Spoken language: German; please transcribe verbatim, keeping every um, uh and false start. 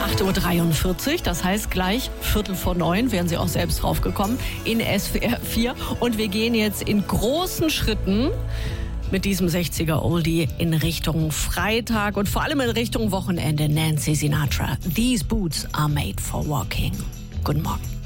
acht Uhr dreiundvierzig, das heißt gleich Viertel vor neun, wären Sie auch selbst draufgekommen, in S W R vier. Und wir gehen jetzt in großen Schritten mit diesem sechziger-Oldie in Richtung Freitag und vor allem in Richtung Wochenende. Nancy Sinatra. These boots are made for walking. Guten Morgen.